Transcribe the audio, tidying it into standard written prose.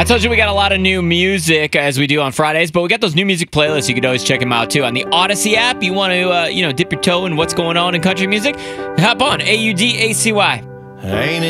I told you we got a lot of new music as we do on Fridays, but we got those new music playlists. You could always check them out too on the Odyssey app. You want to, dip your toe in what's going on in country music? Hop on AUDACY. Ain't